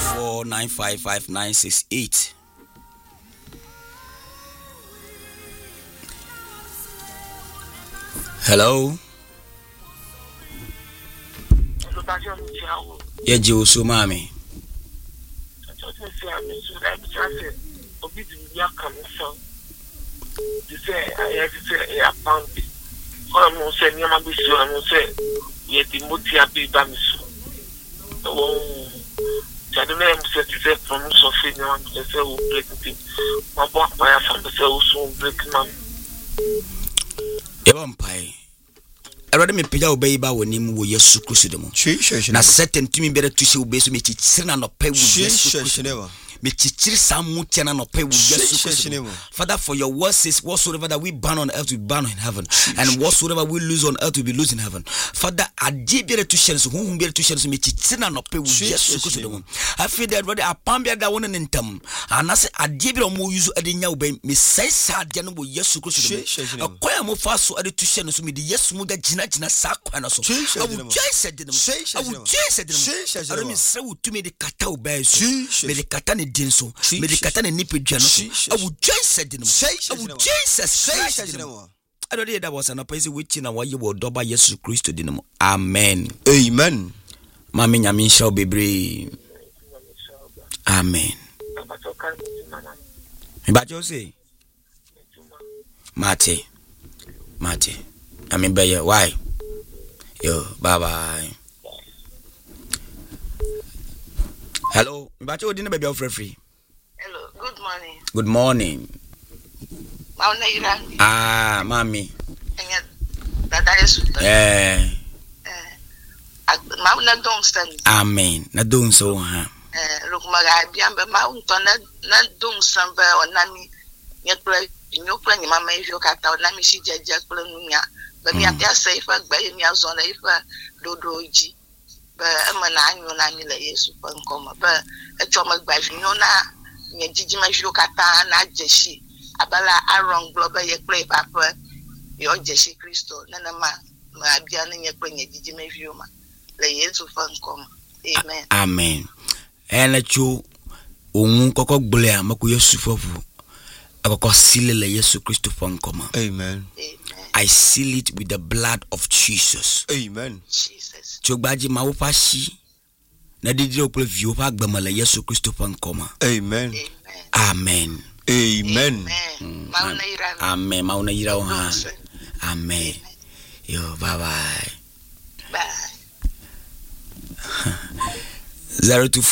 08094955968. Hello. Yeah, Joe, so mommy. I rather me pay obey ba wonim wo Yesu Kristo demo. Na certain to me better to see obey so me chichiri na no pay wo Yesu Kristo. Me chichiri samutia na no pay wo Yesu Kristo. Father, for your word says whatsoever that we ban on earth we ban in heaven, and whatsoever we lose on earth we be lose in heaven. Father, adi better to share so who better to share so me chichiri na no pay wo Yesu Kristo demo. I feel that rather apam be that one in tam. And I say adi better mo use adinya obey me say sad dia no wo Yesu Kristo demo. Akoya mo fa so adi to share so me the Yesu mo da jina sakwana so. I will just them. I will just them. I don't mean say to me the kata obey so. Me the kata ne din so. Me the kata ne nipi djano so. I will just them. I will Jesus Christ them. I don't hear that was an appease which na why you will doba Yesu Christo dinamo. Amen. Amen. Mami nyami shall be brave. Amen. But you say Mate. I mean, by why? Yo, bye bye. Hello, but you didn't be free. Hello, good morning. Good morning. Mommy. Amen. Na don't so ha. Look, my biamba mountain, not doing some or nami. Yet play in your playing, Mamma, if you cut out, let me see Jack Plunia. But me, I'm just safe by me as on a dodoji. But I'm an annual annual super coma. But a chomak by Finona, me Jijima Shukata, not Jessie. Abala Aaron Glover, ye play papa, your Jessie Christo, Nanama, my Bianin, ye bring a Jijima Vuma. Lay it to fun come. Amen. Amen. And let you, Coco Blair, Makuya Sufofu. I seal it Yesu Christo fun come. Amen. I seal it with the blood of Jesus. Amen. Jesus. Chobaji maupashi. Na didi ople view pa gbamala Yesu Christo fun come. Amen. Amen. Amen. Amen. Mauna yira oha. Amen. Yo, bye bye. Bye. 024